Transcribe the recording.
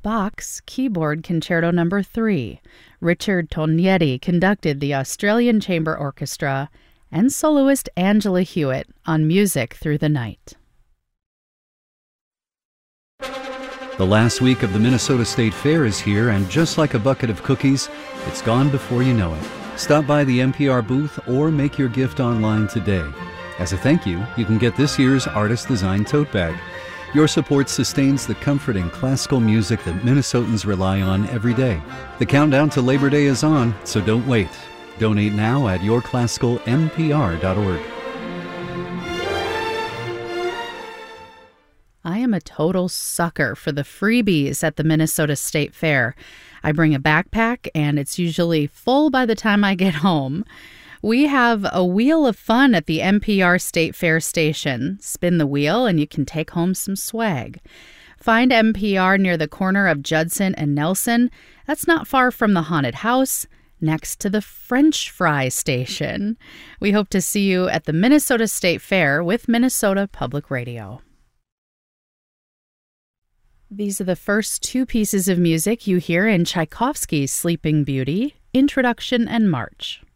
Bach's Keyboard Concerto No. 3. Richard Tognetti conducted the Australian Chamber Orchestra, and soloist Angela Hewitt on Music Through the Night. The last week of the Minnesota State Fair is here, and just like a bucket of cookies, it's gone before you know it. Stop by the NPR booth or make your gift online today. As a thank you, you can get this year's artist-designed tote bag. Your support sustains the comforting classical music that Minnesotans rely on every day. The countdown to Labor Day is on, so don't wait. Donate now at yourclassicalnpr.org. I am a total sucker for the freebies at the Minnesota State Fair. I bring a backpack, and it's usually full by the time I get home. We have a wheel of fun at the NPR State Fair station. Spin the wheel, and you can take home some swag. Find NPR near the corner of Judson and Nelson. That's not far from the haunted house, next to the French fry station. We hope to see you at the Minnesota State Fair with Minnesota Public Radio. These are the first two pieces of music you hear in Tchaikovsky's Sleeping Beauty, Introduction and March.